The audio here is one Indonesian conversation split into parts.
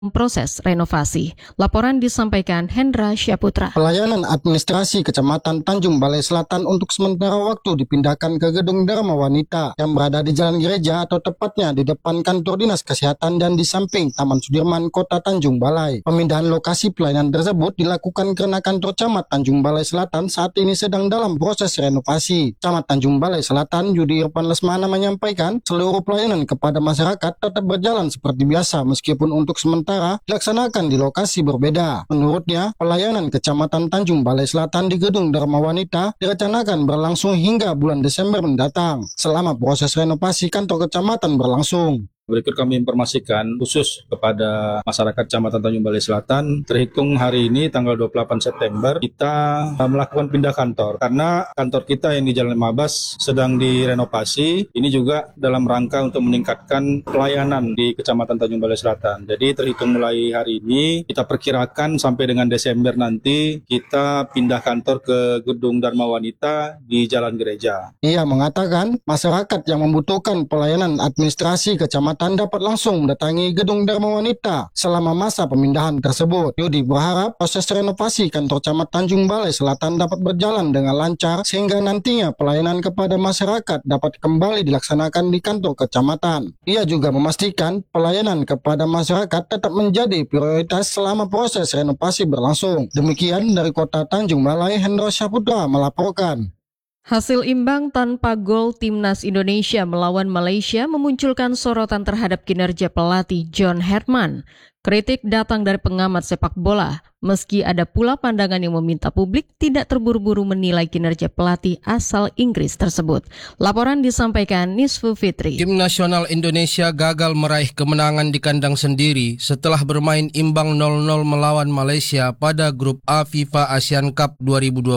proses renovasi. Laporan disampaikan Hendra Syaputra. Pelayanan administrasi Kecamatan Tanjung Balai Selatan untuk sementara waktu dipindahkan ke Gedung Dharma Wanita yang berada di Jalan Gereja atau tepatnya di depan kantor Dinas Kesehatan dan di samping Taman Sudirman, Kota Tanjung Balai. Pemindahan lokasi pelayanan tersebut dilakukan karena kantor Camat Tanjung Balai Selatan saat ini sedang dalam proses renovasi. Camat Tanjung Balai Selatan Yudi Irfan Lesmana menyampaikan seluruh pelayanan kepada masyarakat tetap berjalan seperti biasa meskipun untuk sementara dilaksanakan di lokasi berbeda. Menurutnya, pelayanan Kecamatan Tanjung Balai Selatan di Gedung Dharma Wanita direncanakan berlangsung hingga bulan Desember mendatang, selama proses renovasi kantor kecamatan berlangsung. Berikut kami informasikan khusus kepada masyarakat Kecamatan Tanjung Balai Selatan, terhitung hari ini tanggal 28 September kita melakukan pindah kantor karena kantor kita yang di Jalan Mabas sedang direnovasi. Ini juga dalam rangka untuk meningkatkan pelayanan di Kecamatan Tanjung Balai Selatan. Jadi terhitung mulai hari ini kita perkirakan sampai dengan Desember nanti kita pindah kantor ke Gedung Dharma Wanita di Jalan Gereja. Ia mengatakan masyarakat yang membutuhkan pelayanan administrasi kecamatan dapat langsung mendatangi Gedung Dharma Wanita selama masa pemindahan tersebut. Yudi berharap proses renovasi kantor Camat Tanjung Balai Selatan dapat berjalan dengan lancar sehingga nantinya pelayanan kepada masyarakat dapat kembali dilaksanakan di kantor kecamatan. Ia juga memastikan pelayanan kepada masyarakat tetap menjadi prioritas selama proses renovasi berlangsung. Demikian dari Kota Tanjung Balai, Hendra Syaputra melaporkan. Hasil imbang tanpa gol Timnas Indonesia melawan Malaysia memunculkan sorotan terhadap kinerja pelatih John Herdman. Kritik datang dari pengamat sepak bola, meski ada pula pandangan yang meminta publik tidak terburu-buru menilai kinerja pelatih asal Inggris tersebut. Laporan disampaikan Nisfu Fitri. Tim nasional Indonesia gagal meraih kemenangan di kandang sendiri setelah bermain imbang 0-0 melawan Malaysia pada grup A FIFA Asian Cup 2026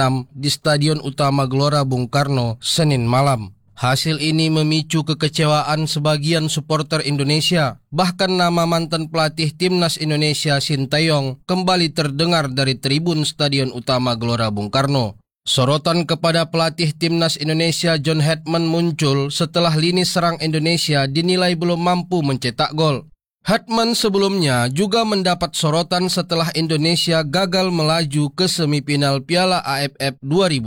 di Stadion Utama Gelora Bung Karno, Senin malam. Hasil ini memicu kekecewaan sebagian supporter Indonesia. Bahkan nama mantan pelatih Timnas Indonesia Sintayong kembali terdengar dari tribun Stadion Utama Gelora Bung Karno. Sorotan kepada pelatih Timnas Indonesia John Herdman muncul setelah lini serang Indonesia dinilai belum mampu mencetak gol. Herdman sebelumnya juga mendapat sorotan setelah Indonesia gagal melaju ke semifinal Piala AFF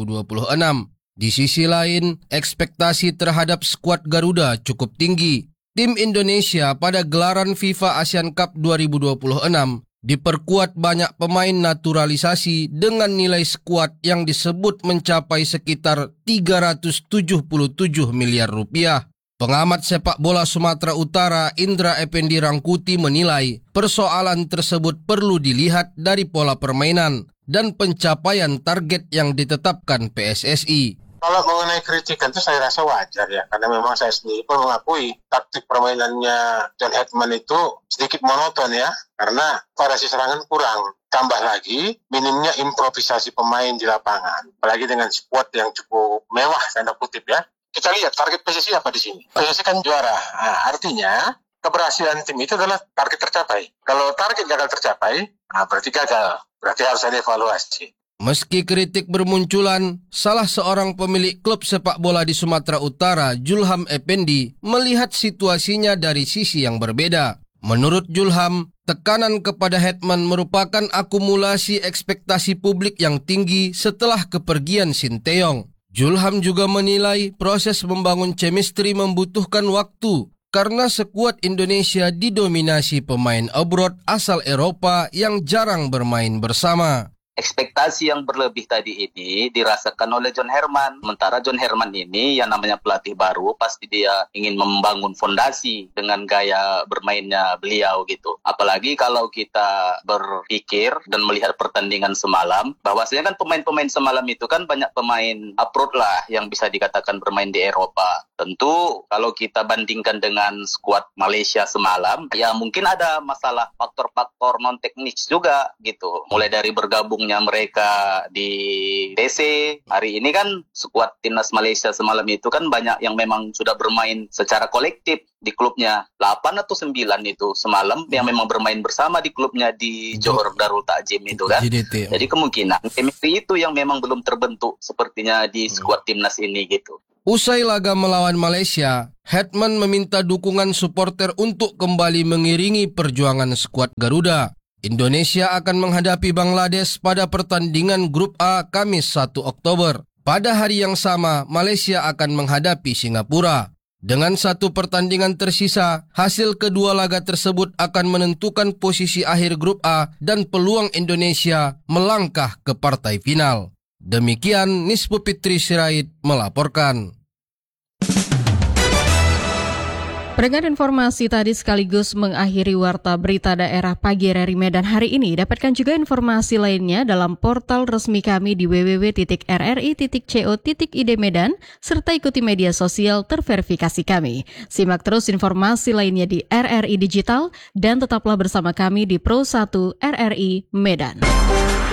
2026. Di sisi lain, ekspektasi terhadap skuad Garuda cukup tinggi. Tim Indonesia pada gelaran FIFA Asian Cup 2026 diperkuat banyak pemain naturalisasi dengan nilai skuad yang disebut mencapai sekitar 377 miliar rupiah. Pengamat sepak bola Sumatera Utara Indra Effendi Rangkuti menilai persoalan tersebut perlu dilihat dari pola permainan dan pencapaian target yang ditetapkan PSSI. Kalau mengenai kritikan itu saya rasa wajar ya, karena memang saya sendiri pun mengakui taktik permainannya John Herdman itu sedikit monoton ya, karena variasi serangan kurang. Tambah lagi minimnya improvisasi pemain di lapangan, apalagi dengan skuad yang cukup mewah tanda kutip ya. Kita lihat target PSSI apa di sini. PSSI kan juara, artinya keberhasilan tim itu adalah target tercapai. Kalau target gagal tercapai, berarti gagal, berarti harus ada evaluasi. Meski kritik bermunculan, salah seorang pemilik klub sepak bola di Sumatera Utara, Julham Effendi, melihat situasinya dari sisi yang berbeda. Menurut Julham, tekanan kepada Herdman merupakan akumulasi ekspektasi publik yang tinggi setelah kepergian Sinteyong. Julham juga menilai proses membangun chemistry membutuhkan waktu karena skuad Indonesia didominasi pemain abroad asal Eropa yang jarang bermain bersama. Ekspektasi yang berlebih tadi ini dirasakan oleh John Herdman. Sementara John Herdman ini yang namanya pelatih baru, pasti dia ingin membangun fondasi dengan gaya bermainnya beliau gitu. Apalagi kalau kita berpikir dan melihat pertandingan semalam, bahwasanya kan pemain-pemain semalam itu kan banyak pemain abroad lah yang bisa dikatakan bermain di Eropa. Tentu kalau kita bandingkan dengan skuad Malaysia semalam, ya mungkin ada masalah faktor-faktor non-teknis juga gitu. Mulai dari bergabung berunggungnya mereka di TC. Hari ini kan skuad timnas Malaysia semalam itu kan banyak yang memang sudah bermain secara kolektif di klubnya. 8 atau 9 itu semalam yang memang bermain bersama di klubnya di Johor Darul Takzim itu kan. JDT. Jadi kemungkinan chemistry itu yang memang belum terbentuk sepertinya di skuad timnas ini gitu. Usai laga melawan Malaysia, Hetman meminta dukungan supporter untuk kembali mengiringi perjuangan skuad Garuda. Indonesia akan menghadapi Bangladesh pada pertandingan Grup A Kamis 1 Oktober. Pada hari yang sama, Malaysia akan menghadapi Singapura. Dengan 1 pertandingan tersisa, hasil kedua laga tersebut akan menentukan posisi akhir Grup A dan peluang Indonesia melangkah ke partai final. Demikian Nispu Fitri Sirait melaporkan. Pendengar, informasi tadi sekaligus mengakhiri Warta Berita Daerah Pagi RRI Medan hari ini. Dapatkan juga informasi lainnya dalam portal resmi kami di www.rri.co.id Medan serta ikuti media sosial terverifikasi kami. Simak terus informasi lainnya di RRI Digital dan tetaplah bersama kami di Pro 1 RRI Medan.